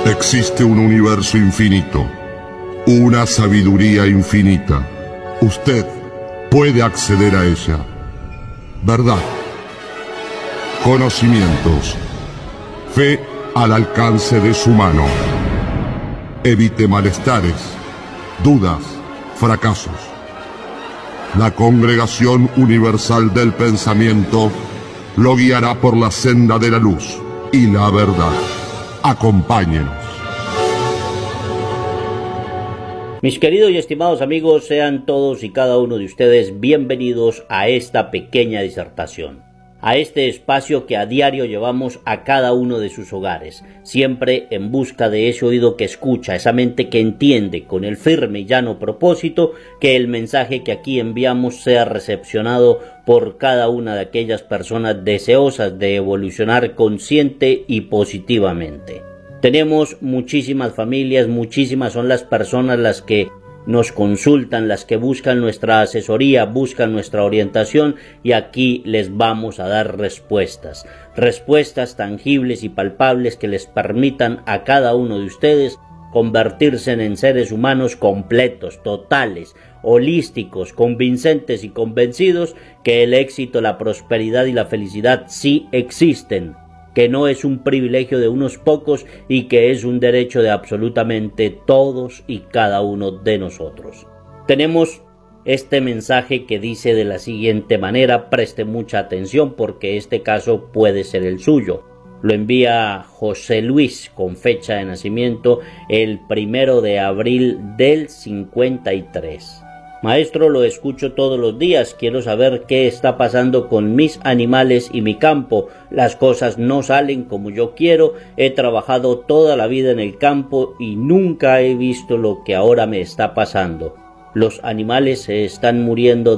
Existe un universo infinito, una sabiduría infinita. Usted puede acceder a ella. Verdad, conocimientos, fe al alcance de su mano. Evite malestares, dudas, fracasos. La Congregación Universal del Pensamiento lo guiará por la senda de la luz y la verdad. Acompáñenos. Mis queridos y estimados amigos, sean todos y cada uno de ustedes bienvenidos a esta pequeña disertación, a este espacio que a diario llevamos a cada uno de sus hogares, siempre en busca de ese oído que escucha, esa mente que entiende, con el firme y llano propósito que el mensaje que aquí enviamos sea recepcionado por cada una de aquellas personas deseosas de evolucionar consciente y positivamente. Tenemos muchísimas familias, muchísimas son las personas las que nos consultan, las que buscan nuestra asesoría, buscan nuestra orientación, y aquí les vamos a dar respuestas tangibles y palpables que les permitan a cada uno de ustedes convertirse en seres humanos completos, totales, holísticos, convincentes y convencidos que el éxito, la prosperidad y la felicidad sí existen, que no es un privilegio de unos pocos y que es un derecho de absolutamente todos y cada uno de nosotros. Tenemos este mensaje que dice de la siguiente manera, preste mucha atención porque este caso puede ser el suyo. Lo envía José Luis con fecha de nacimiento el 1 de abril del 53. Maestro, lo escucho todos los días, quiero saber qué está pasando con mis animales y mi campo. Las cosas no salen como yo quiero, he trabajado toda la vida en el campo y nunca he visto lo que ahora me está pasando. Los animales se están muriendo